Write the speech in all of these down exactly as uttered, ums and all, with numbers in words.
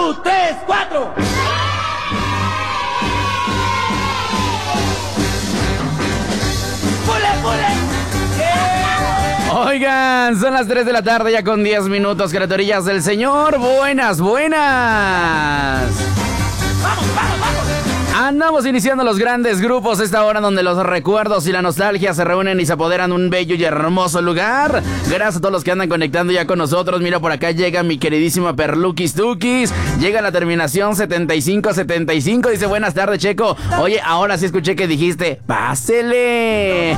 dos, tres, cuatro. ¡Pule, pule! Oigan, son las tres de la tarde ya con diez minutos, criaturillas del Señor. Buenas, buenas. ¡Vamos, vamos, vamos! Andamos iniciando los grandes grupos, esta hora donde los recuerdos y la nostalgia se reúnen y se apoderan de un bello y hermoso lugar. Gracias a todos los que andan conectando ya con nosotros. Mira, por acá llega mi queridísima Perluquis Tukis. Llega la terminación setenta y cinco setenta y cinco. Dice, buenas tardes, Checo. Oye, ahora sí escuché que dijiste, ¡pásele!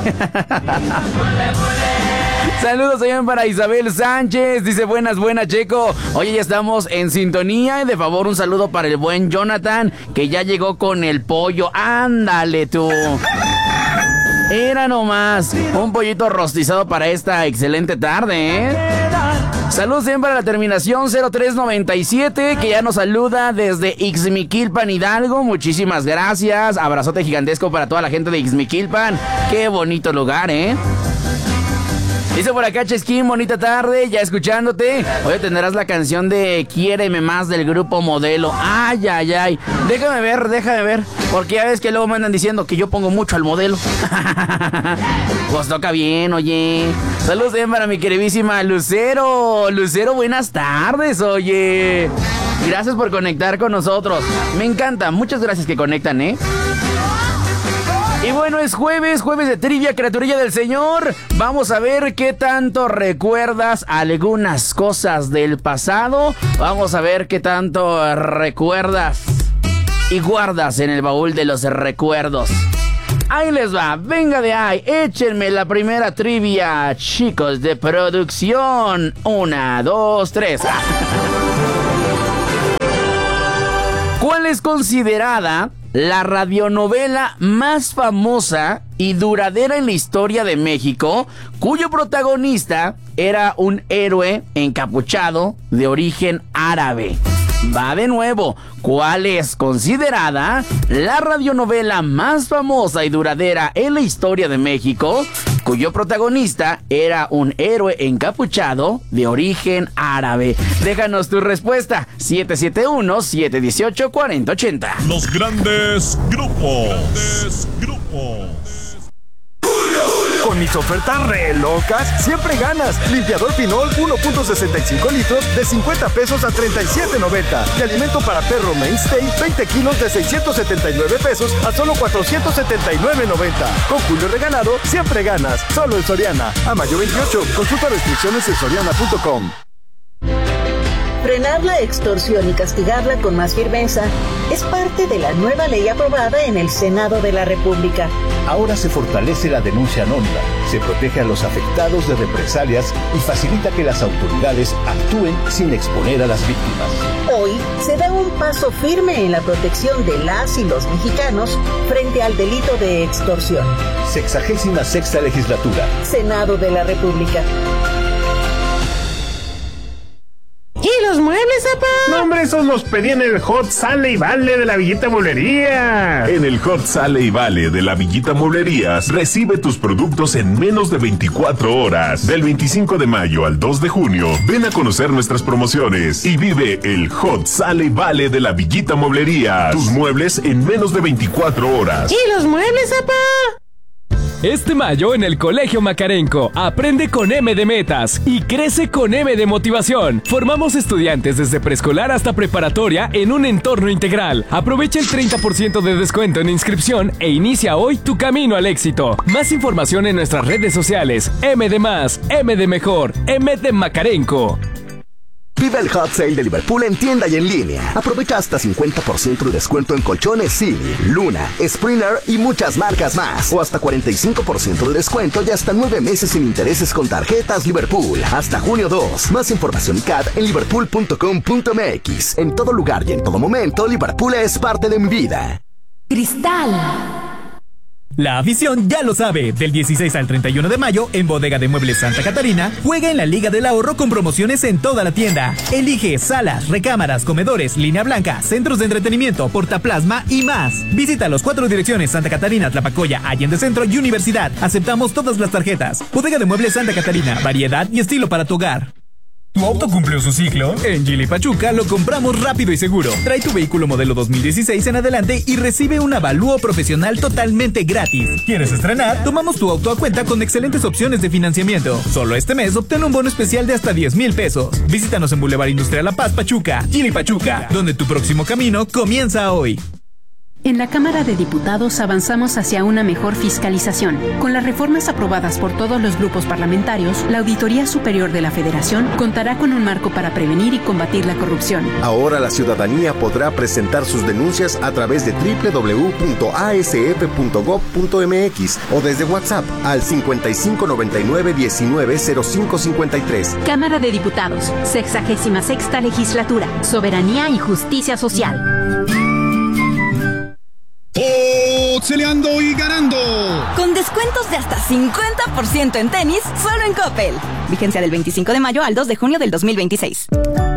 Saludos también para Isabel Sánchez. Dice, buenas, buenas, Checo. Oye, ya estamos en sintonía. Y de favor, un saludo para el buen Jonathan, que ya llegó con el pollo. Ándale tú. Era nomás un pollito rostizado para esta excelente tarde, ¿eh? Saludos también para la terminación cero tres noventa y siete, que ya nos saluda desde Ixmiquilpan, Hidalgo. Muchísimas gracias. Abrazote gigantesco para toda la gente de Ixmiquilpan. Qué bonito lugar, ¿eh? Dice por acá Chesquín, bonita tarde, ya escuchándote. Hoy tendrás la canción de Quiéreme Más del grupo Modelo. Ay, ay, ay. Déjame ver, déjame ver. Porque ya ves que luego me andan diciendo que yo pongo mucho al Modelo. Pues toca bien, oye. Saludos bien para mi queridísima Lucero. Lucero, buenas tardes, oye. Gracias por conectar con nosotros. Me encanta, muchas gracias que conectan, ¿eh? Y bueno, es jueves, jueves de trivia, criaturilla del Señor. Vamos a ver qué tanto recuerdas algunas cosas del pasado. Vamos a ver qué tanto recuerdas y guardas en el baúl de los recuerdos. Ahí les va, venga de ahí, échenme la primera trivia, chicos de producción. Una, dos, tres. ¿Cuál es considerada la radionovela más famosa y duradera en la historia de México, cuyo protagonista era un héroe encapuchado de origen árabe? Va de nuevo, ¿cuál es considerada la radionovela más famosa y duradera en la historia de México, cuyo protagonista era un héroe encapuchado de origen árabe? Déjanos tu respuesta, siete siete uno, siete uno ocho, cuatro cero ocho cero. Los grandes grupos. Grandes grupos. Con mis ofertas re locas, siempre ganas. Limpiador Pinol uno punto sesenta y cinco litros de cincuenta pesos a treinta y siete noventa. Y alimento para perro Mainstay veinte kilos de seiscientos setenta y nueve pesos a solo cuatrocientos setenta y nueve noventa. Con Julio Regalado, siempre ganas. Solo en Soriana. A mayo veintiocho. Consulta restricciones en soriana punto com. Frenar la extorsión y castigarla con más firmeza es parte de la nueva ley aprobada en el Senado de la República. Ahora se fortalece la denuncia anónima, se protege a los afectados de represalias y facilita que las autoridades actúen sin exponer a las víctimas. Hoy se da un paso firme en la protección de las y los mexicanos frente al delito de extorsión. Sexagésima sexta legislatura. Senado de la República. ¿Y los muebles, papá? No, hombre, esos los pedí en el Hot Sale y Vale de la Villita Mueblería. En el Hot Sale y Vale de la Villita Mueblerías, recibe tus productos en menos de veinticuatro horas. Del veinticinco de mayo al dos de junio, ven a conocer nuestras promociones y vive el Hot Sale y Vale de la Villita Mueblerías. Tus muebles en menos de veinticuatro horas. ¿Y los muebles, papá? Este mayo en el Colegio Macarenco, aprende con M de metas y crece con M de motivación. Formamos estudiantes desde preescolar hasta preparatoria en un entorno integral. Aprovecha el treinta por ciento de descuento en inscripción e inicia hoy tu camino al éxito. Más información en nuestras redes sociales. M de más, M de mejor, M de Macarenco. Vive el Hot Sale de Liverpool en tienda y en línea. Aprovecha hasta cincuenta por ciento de descuento en colchones Silly, Luna, Springer y muchas marcas más. O hasta cuarenta y cinco por ciento de descuento y hasta nueve meses sin intereses con tarjetas Liverpool. Hasta junio dos. Más información C A D en liverpool punto com punto m x. En todo lugar y en todo momento, Liverpool es parte de mi vida. Cristal. La afición ya lo sabe, del dieciséis al treinta y uno de mayo, en Bodega de Muebles Santa Catarina, juega en la Liga del Ahorro con promociones en toda la tienda. Elige salas, recámaras, comedores, línea blanca, centros de entretenimiento, portaplasma y más. Visita los cuatro direcciones Santa Catarina, Tlapacoya, Allende Centro y Universidad. Aceptamos todas las tarjetas. Bodega de Muebles Santa Catarina, variedad y estilo para tu hogar. ¿Tu auto cumplió su ciclo? En Geely Pachuca lo compramos rápido y seguro. Trae tu vehículo modelo dos mil dieciséis en adelante y recibe un avalúo profesional totalmente gratis. ¿Quieres estrenar? Tomamos tu auto a cuenta con excelentes opciones de financiamiento. Solo este mes obtén un bono especial de hasta diez mil pesos. Visítanos en Boulevard Industrial La Paz, Pachuca. Geely Pachuca, donde tu próximo camino comienza hoy. En la Cámara de Diputados avanzamos hacia una mejor fiscalización. Con las reformas aprobadas por todos los grupos parlamentarios, la Auditoría Superior de la Federación contará con un marco para prevenir y combatir la corrupción. Ahora la ciudadanía podrá presentar sus denuncias a través de doble u doble u doble u punto a s f punto gob punto m x o desde WhatsApp al cincuenta y cinco noventa y nueve diecinueve cero cinco cincuenta y tres. Cámara de Diputados, sexagésima sexta legislatura, soberanía y justicia social. Boxeleando y ganando. Con descuentos de hasta cincuenta por ciento en tenis, solo en Coppel. Vigencia del veinticinco de mayo al dos de junio del dos mil veintiséis.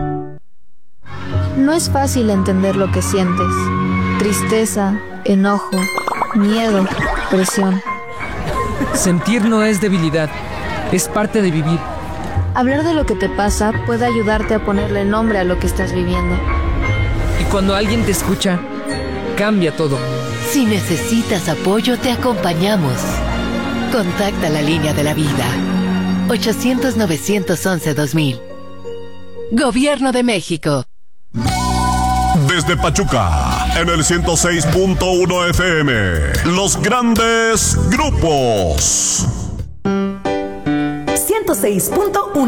No es fácil entender lo que sientes. Tristeza, enojo, miedo, presión. Sentir no es debilidad, es parte de vivir. Hablar de lo que te pasa puede ayudarte a ponerle nombre a lo que estás viviendo. Y cuando alguien te escucha, cambia todo. Si necesitas apoyo, te acompañamos. Contacta la línea de la vida. ochocientos, novecientos once, dos mil. Gobierno de México. Desde Pachuca, en el ciento seis punto uno F M. Los grandes grupos. ciento seis punto uno